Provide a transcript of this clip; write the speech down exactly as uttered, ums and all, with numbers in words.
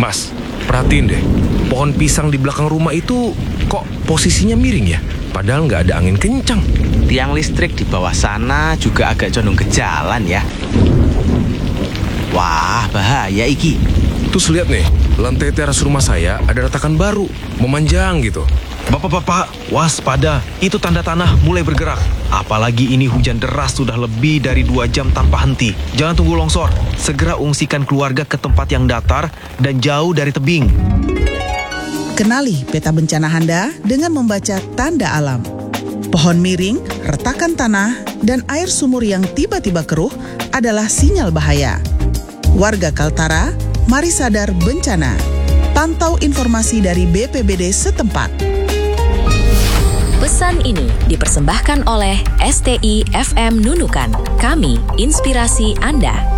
Mas, perhatiin deh, pohon pisang di belakang rumah itu kok posisinya miring ya? Padahal nggak ada angin kencang. Tiang listrik di bawah sana juga agak condong ke jalan ya. Wah, bahaya iki. Terus lihat nih, lantai teras rumah saya ada retakan baru, memanjang gitu. Bapak-bapak, waspada. Itu tanda tanah mulai bergerak. Apalagi ini hujan deras sudah lebih dari dua jam tanpa henti. Jangan tunggu longsor. Segera ungsikan keluarga ke tempat yang datar dan jauh dari tebing. Kenali peta bencana Anda dengan membaca tanda alam. Pohon miring, retakan tanah, dan air sumur yang tiba-tiba keruh adalah sinyal bahaya. Warga Kaltara, mari sadar bencana. Pantau informasi dari B P B D setempat. Pesan ini dipersembahkan oleh S T I F M Nunukan. Kami, inspirasi Anda.